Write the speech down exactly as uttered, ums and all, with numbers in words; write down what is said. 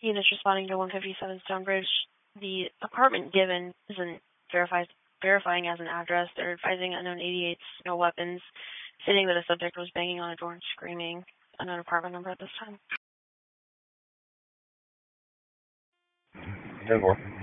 Units responding to one fifty-seven Stonebridge. The apartment given isn't verifies, verifying as an address. They're advising unknown eighty-eight, no weapons, stating that a subject was banging on a door and screaming. Unknown apartment number at this time. ten four.